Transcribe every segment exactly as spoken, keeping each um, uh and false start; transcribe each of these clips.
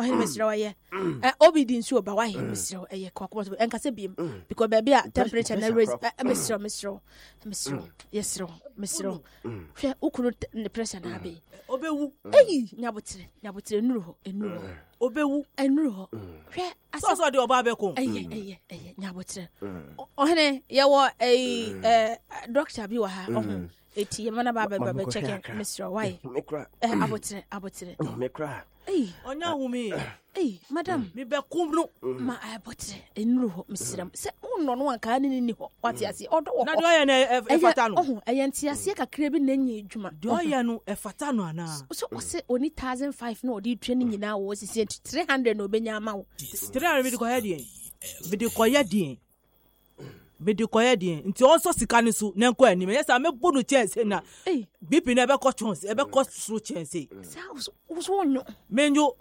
he mesra wa ye eh obi di nsu oba wa he mesra eh kwakwa enka se biem because baby a temperature na raise mesra mesra mesra yesra mesra hwe ukunu ne pressure na be obewu eh nyabotre nyabotre nuru ho enuru ho obewu enuru ho hwe so so de oba be ko eh eh eh nyabotre ohene ye wo eh eh doctor bi wa ha ohun eti ye mana baba baba check Mister Why eh abotre abotre me cry eh onya humi eh madam me be kumnu ma abotre enuru ho misiram se unno no anka ni ni ho wati ase odo wo na do ye na e fata no oh eh enti ase kakra bi na nya adwuma do ye no e fata no ana so o se oni one thousand five na odi twa ni nyina wo sisi three hundred na obenya ama wo three hundred bi ko ye die bi de ko ye die bidi koye din nti onso sika ni su nenko anim yesa me bodu chance na B P na be ko chance e be ko through chance sa so onyo menjo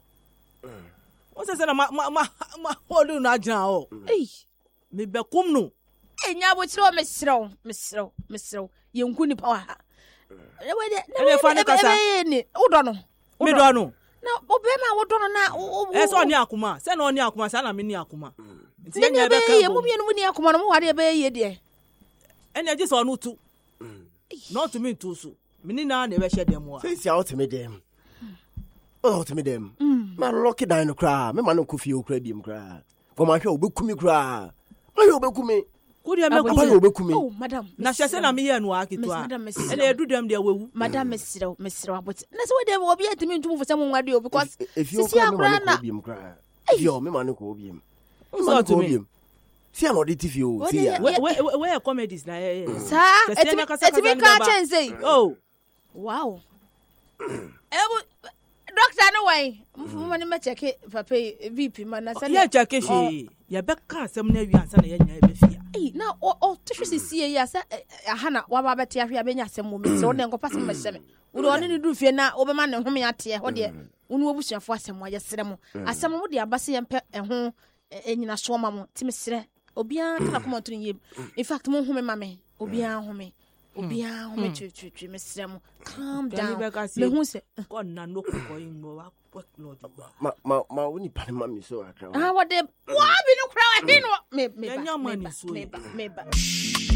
o se se na ma ma ma holu na agina o eh me be kumnu enya bo chiro me siro me siro me siro yenku ni pa ha e we de e fa ni kasa ni udo no me do no na obema wo do no na e so ni akuma se na oni akuma sa na me ni akuma nti nya be ye mu mienu mu ni akuma no mu wade be ye de enya ji so no tu not to me tu so me ni na na be hye dem wa say say out me dem oh to me dem ma lock down no cry me ma no kofi o cry biem cry for ma hwe obekumi cry ma hwe obekumi ko dia me ko obekumi oh madam na hye se na me ye no akitu a e na edu dem de wewu madam mesiro mesiro abot na se we de obi atimi ntum fo se mu nwade o because sisi akra na biem cry yo me ma no ko biem so to me see am odi T V o see ya we we we comedies na eh sa etimi etimi ka chense oh wow ebu doctor no way mfuma ni ma check papa V P man na say ya check she ya be ka asem na wi ansa na ya nya e be fia eh na o tishisi sie ya sa aha na wa ba bete ahwe abenya asem mo me so ne ngopa se mhyeme wo do ne du fie na wo be ma ne home ate ho de wonu obusuafo asem wa yesere mo asem mo de abase ye mpe eho enyina so ma mo timisere obia tana koma ntun yem in fact mo home ma me obia home obia home twi twi mesere mo calm down me hu se ko na no ko yin mo wa no ma ma ma woni pa ma mi so akra ah what the wa bi no kra wa hino me me ba me ba me ba